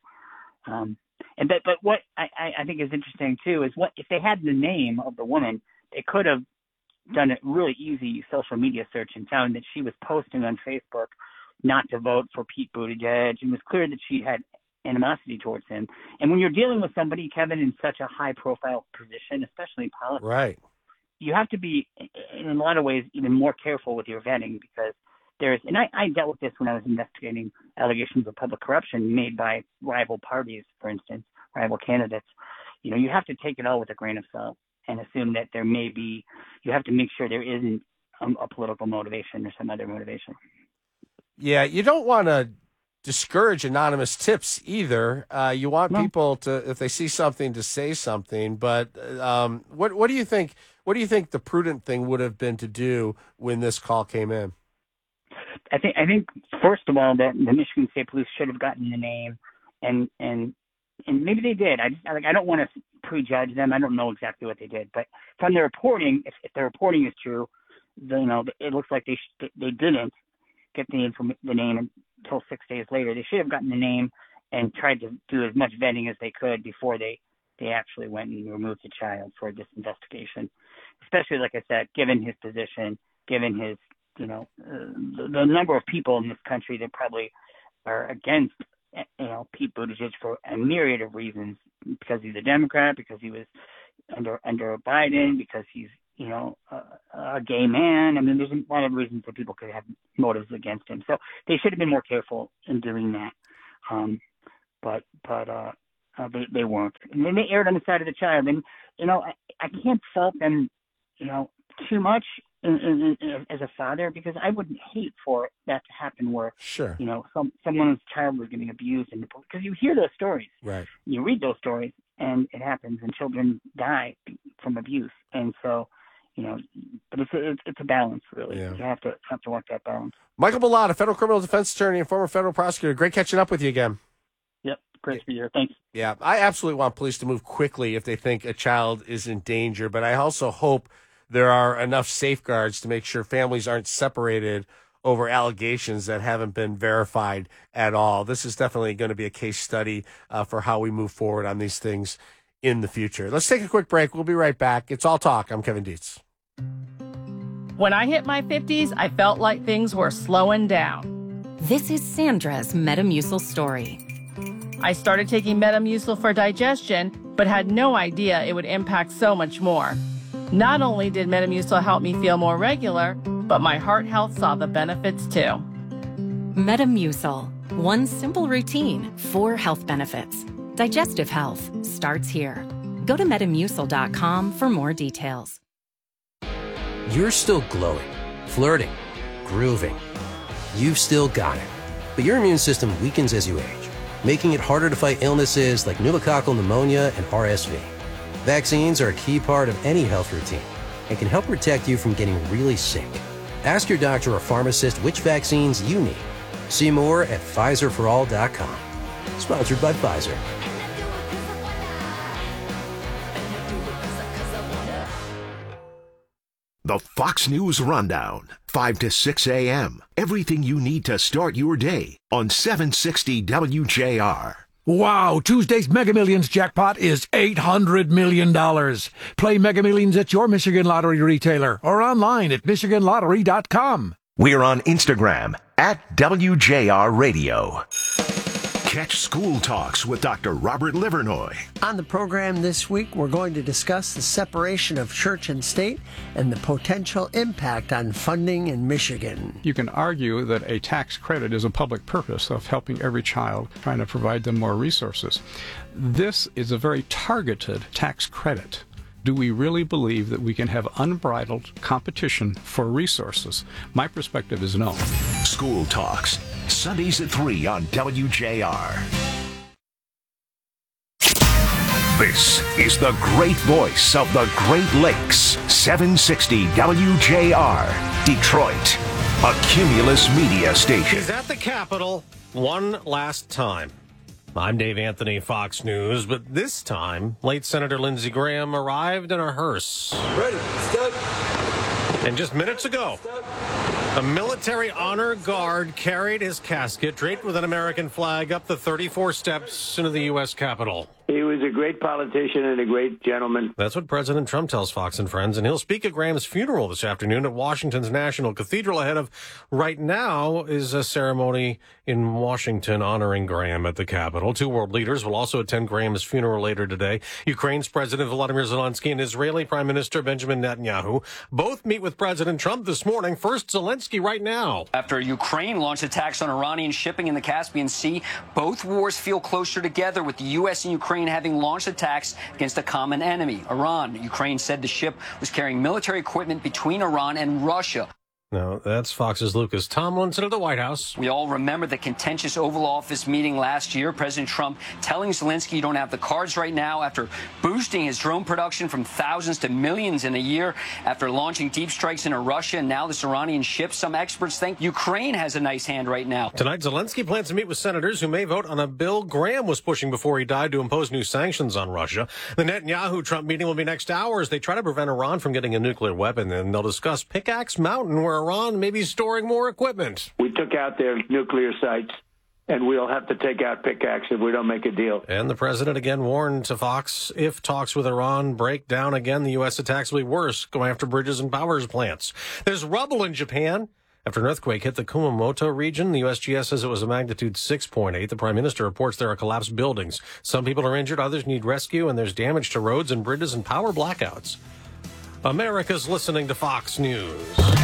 But what I think is interesting too is, what if they had the name of the woman, they could have done a really easy social media search and found that she was posting on Facebook not to vote for Pete Buttigieg, and it was clear that she had animosity towards him. And when you're dealing with somebody, Kevin, in such a high profile position, especially in politics, right, you have to be, in a lot of ways, even more careful with your vetting, because and I dealt with this when I was investigating allegations of public corruption made by rival parties, for instance, rival candidates. You have to take it all with a grain of salt and assume that you have to make sure there isn't a political motivation or some other motivation. Yeah, you don't want to discourage anonymous tips either. You want people to, if they see something, to say something. But what do you think? What do you think the prudent thing would have been to do when this call came in? I think first of all, that the Michigan State Police should have gotten the name, and maybe they did. I don't want to prejudge them. I don't know exactly what they did, but from the reporting, if the reporting is true, it looks like they didn't get the name until 6 days later. They should have gotten the name and tried to do as much vetting as they could before they actually went and removed the child for this investigation. Especially, like I said, given his position, given his the number of people in this country that probably are against Pete Buttigieg for a myriad of reasons, because he's a Democrat, because he was under Biden, because he's a gay man. I mean, there's a lot of reasons that people could have motives against him. So they should have been more careful in doing that. But they weren't. And then they erred on the side of the child. And I can't fault them, too much as a father, because I wouldn't hate for that to happen where someone's child was getting abused, and because you hear those stories, right? You read those stories, and it happens, and children die from abuse, and so. But it's a balance, really. Yeah. You have to work that balance. Michael Bellata, federal criminal defense attorney and former federal prosecutor. Great catching up with you again. Yep, great to be here. Thanks. Yeah, I absolutely want police to move quickly if they think a child is in danger, but I also hope there are enough safeguards to make sure families aren't separated over allegations that haven't been verified at all. This is definitely going to be a case study for how we move forward on these things in the future. Let's take a quick break. We'll be right back. It's All Talk. I'm Kevin Dietz. When I hit my 50s, I felt like things were slowing down. This is Sandra's Metamucil story. I started taking Metamucil for digestion, but had no idea it would impact so much more. Not only did Metamucil help me feel more regular, but my heart health saw the benefits too. Metamucil, one simple routine, 4 health benefits. Digestive health starts here. Go to Metamucil.com for more details. You're still glowing, flirting, grooving. You've still got it. But your immune system weakens as you age, making it harder to fight illnesses like pneumococcal pneumonia and RSV. Vaccines are a key part of any health routine and can help protect you from getting really sick. Ask your doctor or pharmacist which vaccines you need. See more at PfizerForAll.com. Sponsored by Pfizer. The Fox News Rundown, 5 to 6 a.m. Everything you need to start your day on 760 WJR. Wow, Tuesday's Mega Millions jackpot is $800 million. Play Mega Millions at your Michigan Lottery retailer or online at MichiganLottery.com. We're on Instagram at WJR Radio. Catch School Talks with Dr. Robert Livernoy. On the program this week, we're going to discuss the separation of church and state and the potential impact on funding in Michigan. You can argue that a tax credit is a public purpose of helping every child, trying to provide them more resources. This is a very targeted tax credit. Do we really believe that we can have unbridled competition for resources? My perspective is no. School Talks, Sundays at 3 on WJR. This is the great voice of the Great Lakes, 760 WJR, Detroit, a Cumulus media station. He's at the Capitol one last time. I'm Dave Anthony, Fox News, but this time, late Senator Lindsey Graham arrived in a hearse. Ready, step. And just minutes ago, a military honor guard carried his casket draped with an American flag up the 34 steps into the U.S. Capitol. He was a great politician and a great gentleman. That's what President Trump tells Fox and Friends, and he'll speak at Graham's funeral this afternoon at Washington's National Cathedral. Ahead of right now is a ceremony in Washington honoring Graham at the Capitol. 2 world leaders will also attend Graham's funeral later today. Ukraine's President Volodymyr Zelensky and Israeli Prime Minister Benjamin Netanyahu both meet with President Trump this morning. First, Zelensky right now. After Ukraine launched attacks on Iranian shipping in the Caspian Sea, both wars feel closer together, with the U.S. and Ukraine having launched attacks against a common enemy, Iran. Ukraine said the ship was carrying military equipment between Iran and Russia. No, that's Fox's Lucas Tomlinson at the White House. We all remember the contentious Oval Office meeting last year. President Trump telling Zelensky you don't have the cards right now after boosting his drone production from thousands to millions in a year, after launching deep strikes into Russia and now this Iranian ship. Some experts think Ukraine has a nice hand right now. Tonight, Zelensky plans to meet with senators who may vote on a bill Graham was pushing before he died to impose new sanctions on Russia. The Netanyahu-Trump meeting will be next hour as they try to prevent Iran from getting a nuclear weapon. And they'll discuss Pickaxe Mountain, where Iran may be storing more equipment. We took out their nuclear sites, and we'll have to take out Pickaxe if we don't make a deal. And the president again warned to Fox, if talks with Iran break down again, the U.S. attacks will be worse, going after bridges and power plants. There's rubble in Japan after an earthquake hit the Kumamoto region. The USGS says it was a magnitude 6.8. The Prime Minister reports there are collapsed buildings. Some people are injured, others need rescue, and there's damage to roads and bridges and power blackouts. America's listening to Fox News.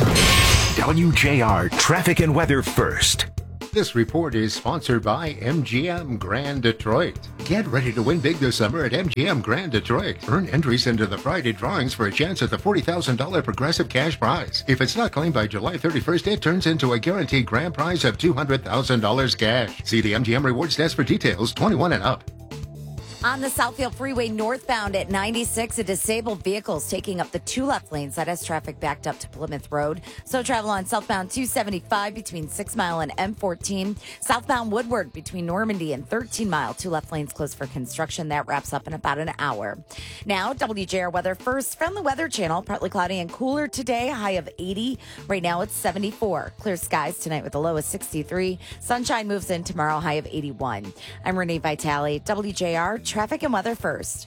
WJR Traffic and Weather First. This report is sponsored by MGM Grand Detroit. Get ready to win big this summer at MGM Grand Detroit. Earn entries into the Friday drawings for a chance at the $40,000 Progressive cash prize. If it's not claimed by July 31st, it turns into a guaranteed grand prize of $200,000 cash. See the MGM Rewards desk for details. 21 and up. On the Southfield Freeway northbound at 96, a disabled vehicle is taking up the two left lanes. That has traffic backed up to Plymouth Road. So travel on southbound 275 between 6 Mile and M14. Southbound Woodward between Normandy and 13 Mile. Two left lanes closed for construction. That wraps up in about an hour. Now, WJR weather first from the Weather Channel. Partly cloudy and cooler today. High of 80. Right now it's 74. Clear skies tonight with a low of 63. Sunshine moves in tomorrow. High of 81. I'm Renee Vitale. WJR Traffic and weather first.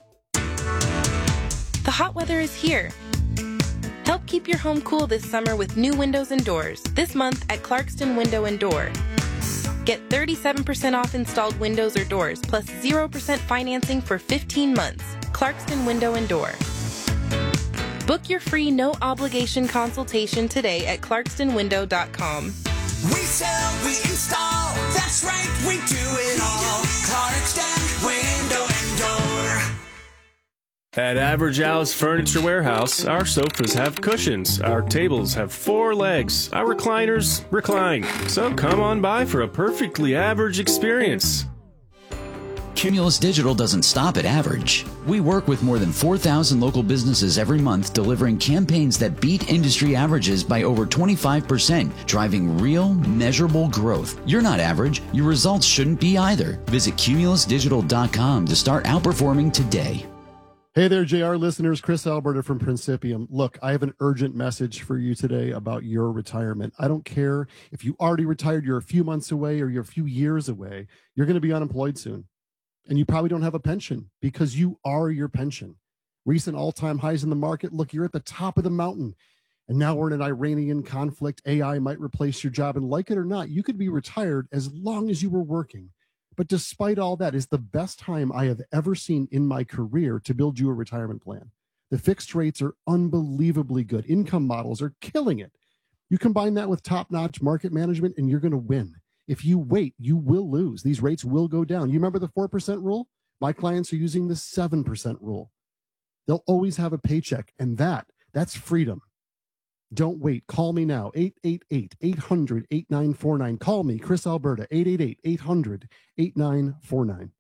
The hot weather is here. Help keep your home cool this summer with new windows and doors. This month at Clarkston Window and Door. Get 37% off installed windows or doors, plus 0% financing for 15 months. Clarkston Window and Door. Book your free no-obligation consultation today at clarkstonwindow.com. We sell, we install, that's right, we do it all. Clarkston Window and Door. At Average Al's Furniture Warehouse, our sofas have cushions, our tables have 4 legs, our recliners recline. So come on by for a perfectly average experience. Cumulus Digital doesn't stop at average. We work with more than 4,000 local businesses every month, delivering campaigns that beat industry averages by over 25%, driving real, measurable growth. You're not average. Your results shouldn't be either. Visit cumulusdigital.com to start outperforming today. Hey there, JR listeners. Chris Alberta from Principium. Look, I have an urgent message for you today about your retirement. I don't care if you already retired, you're a few months away, or you're a few years away. You're going to be unemployed soon. And you probably don't have a pension because you are your pension. Recent all-time highs in the market. Look, you're at the top of the mountain. And now we're in an Iranian conflict. AI might replace your job. And like it or not, you could be retired as long as you were working. But despite all that, it's the best time I have ever seen in my career to build you a retirement plan. The fixed rates are unbelievably good. Income models are killing it. You combine that with top-notch market management, and you're going to win. If you wait, you will lose. These rates will go down. You remember the 4% rule? My clients are using the 7% rule. They'll always have a paycheck, and that's freedom. Don't wait. Call me now, 888-800-8949. Call me, Chris Alberta, 888-800-8949.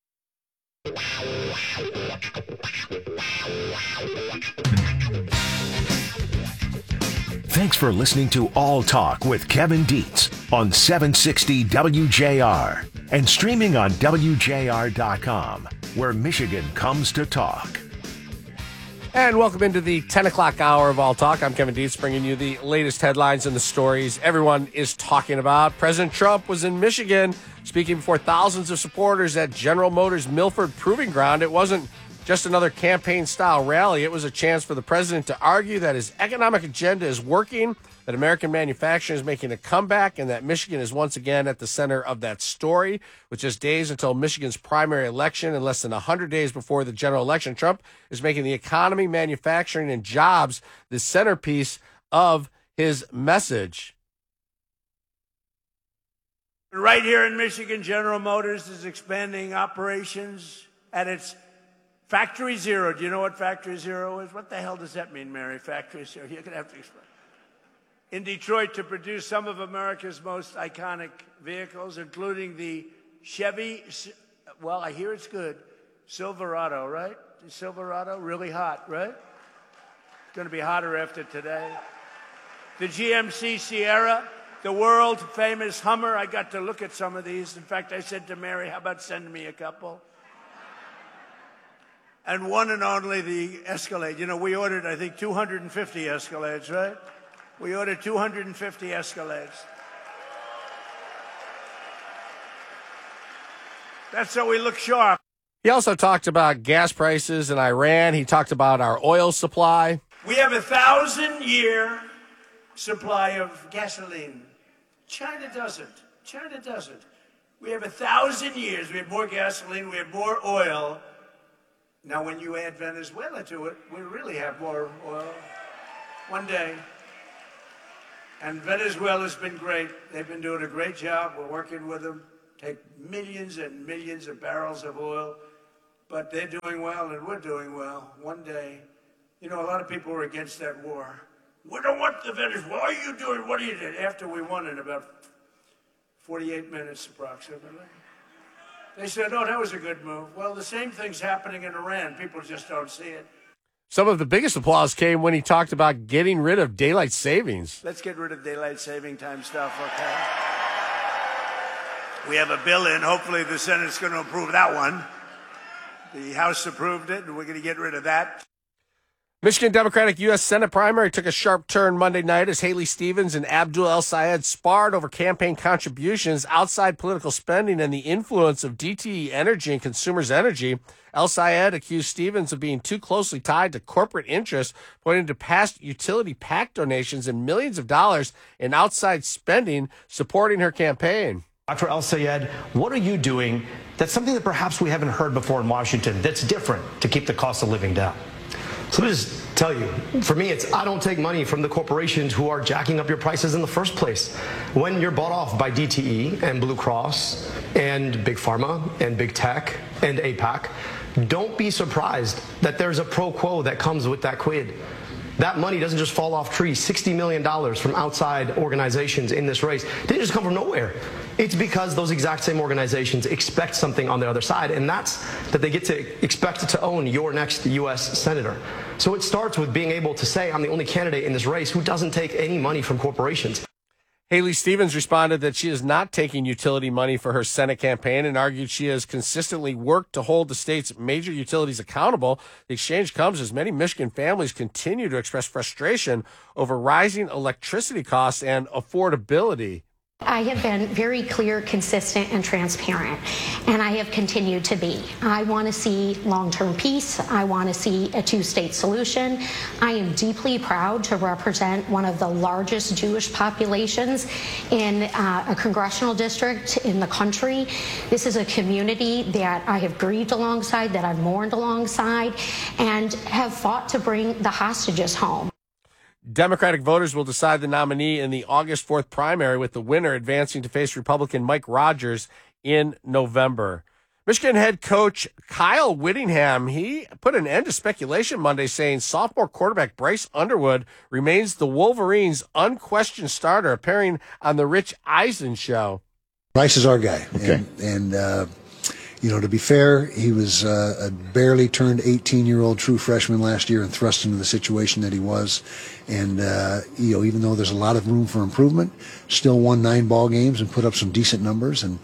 Thanks for listening to All Talk with Kevin Dietz on 760 WJR and streaming on WJR.com, where Michigan comes to talk. And welcome into the 10 o'clock hour of All Talk. I'm Kevin Dietz, bringing you the latest headlines and the stories everyone is talking about. President Trump was in Michigan speaking before thousands of supporters at General Motors Milford Proving Ground. It wasn't just another campaign-style rally. It was a chance for the president to argue that his economic agenda is working, that American manufacturing is making a comeback, and that Michigan is once again at the center of that story. With just days until Michigan's primary election and less than 100 days before the general election, Trump is making the economy, manufacturing, and jobs the centerpiece of his message. Right here in Michigan, General Motors is expanding operations at its Factory Zero. Do you know what Factory Zero is? What the hell does that mean, Mary? Factory Zero. You're going to have to explain. In Detroit to produce some of America's most iconic vehicles, including the Chevy, well, I hear it's good, Silverado, right? The Silverado, really hot, right? It's going to be hotter after today. The GMC Sierra, the world-famous Hummer. I got to look at some of these. In fact, I said to Mary, how about sending me a couple? And one and only the Escalade. You know, we ordered, I think, 250 Escalades, right? We ordered 250 Escalades. That's so we look sharp. He also talked about gas prices in Iran. He talked about our oil supply. We have a 1,000-year supply of gasoline. China doesn't. China doesn't. We have 1,000 years. We have more gasoline. We have more oil. Now, when you add Venezuela to it, we really have more oil. One day. And Venezuela's been great. They've been doing a great job. We're working with them. Take millions and millions of barrels of oil. But they're doing well, and we're doing well. One day. You know, a lot of people were against that war. We don't want the Venezuela. What are you doing? What are you doing? After we won in about 48 minutes approximately. They said, oh, that was a good move. Well, the same thing's happening in Iran. People just don't see it. Some of the biggest applause came when he talked about getting rid of daylight savings. Let's get rid of daylight saving time stuff, okay? We have a bill in. Hopefully the Senate's going to approve that one. The House approved it, and we're going to get rid of that. Michigan Democratic U.S. Senate primary took a sharp turn Monday night as Haley Stevens and Abdul El-Sayed sparred over campaign contributions, outside political spending, and the influence of DTE Energy and Consumers Energy. El-Sayed accused Stevens of being too closely tied to corporate interests, pointing to past utility PAC donations and millions of dollars in outside spending supporting her campaign. Dr. El-Sayed, what are you doing that's something that perhaps we haven't heard before in Washington that's different to keep the cost of living down? So let me just tell you, for me, it's I don't take money from the corporations who are jacking up your prices in the first place. When you're bought off by DTE and Blue Cross and Big Pharma and Big Tech and APAC, don't be surprised that there's a pro quo that comes with that quid. That money doesn't just fall off trees. $60 million from outside organizations in this race didn't just come from nowhere. It's because those exact same organizations expect something on the other side, and that's that they get to expect to own your next U.S. senator. So it starts with being able to say, I'm the only candidate in this race who doesn't take any money from corporations. Haley Stevens responded that she is not taking utility money for her Senate campaign and argued she has consistently worked to hold the state's major utilities accountable. The exchange comes as many Michigan families continue to express frustration over rising electricity costs and affordability. I have been very clear, consistent, and transparent, and I have continued to be. I want to see long-term peace. I want to see a two-state solution. I am deeply proud to represent one of the largest Jewish populations in a congressional district in the country. This is a community that I have grieved alongside, that I've mourned alongside, and have fought to bring the hostages home. Democratic voters will decide the nominee in the August 4th primary, with the winner advancing to face Republican Mike Rogers in November. Michigan head coach Kyle Whittingham, he put an end to speculation Monday, saying sophomore quarterback Bryce Underwood remains the Wolverines' unquestioned starter, appearing on the Rich Eisen show. Bryce is our guy. Okay. And you know, to be fair, he was a barely turned 18-year-old true freshman last year and thrust into the situation that he was. And, you know, even though there's a lot of room for improvement, still won 9 ball games and put up some decent numbers. And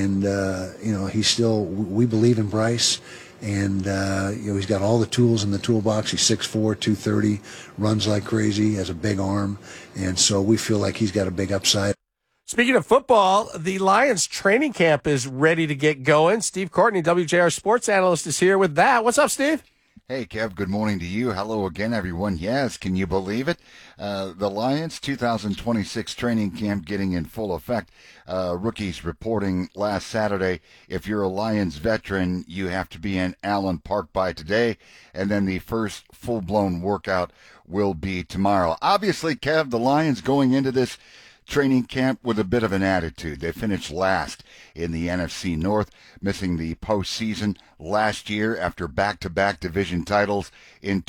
you know, he's still, we believe in Bryce. And, you know, he's got all the tools in the toolbox. He's 6'4", 230, runs like crazy, has a big arm. And so we feel like he's got a big upside. Speaking of football, the Lions training camp is ready to get going. Steve Courtney, WJR sports analyst, is here with that. What's up, Steve? Hey, Kev, good morning to you. Hello again, everyone. Yes, can you believe it? The Lions 2026 training camp getting in full effect. Rookies reporting last Saturday. If you're a Lions veteran, you have to be in Allen Park by today, and then the first full-blown workout will be tomorrow. Obviously, Kev, the Lions going into this training camp with a bit of an attitude. They finished last in the NFC North, missing the postseason last year after back-to-back division titles in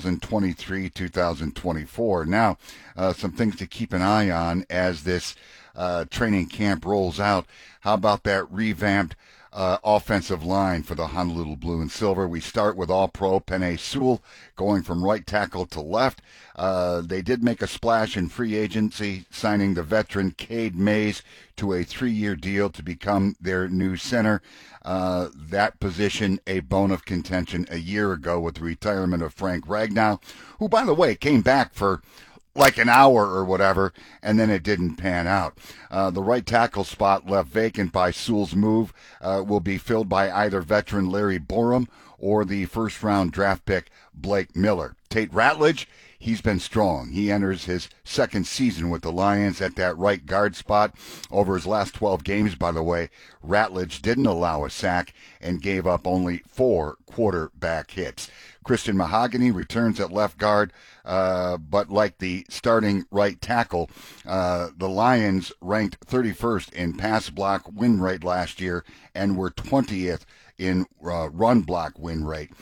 2023-2024. Now, some things to keep an eye on as this training camp rolls out. How about that revamped offensive line for the Honolulu Blue and Silver? We start with All-Pro Penei Sewell going from right tackle to left. They did make a splash in free agency, signing the veteran Cade Mays to a 3-year deal to become their new center. That position a bone of contention a year ago with the retirement of Frank Ragnow, who, by the way, came back for like an hour or whatever, and then it didn't pan out. The right tackle spot left vacant by Sewell's move will be filled by either veteran Larry Borum or the first-round draft pick Blake Miller. Tate Ratledge, he's been strong. He enters his second season with the Lions at that right guard spot. Over his last 12 games, by the way, Ratledge didn't allow a sack and gave up only 4 quarterback hits. Christian Mahogany returns at left guard, but like the starting right tackle, the Lions ranked 31st in pass block win rate last year and were 20th in run block win rate.